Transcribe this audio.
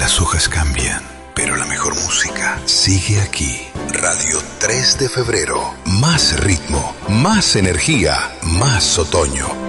Las hojas cambian, pero la mejor música sigue aquí. Radio 3 de febrero. Más ritmo, más energía, más otoño.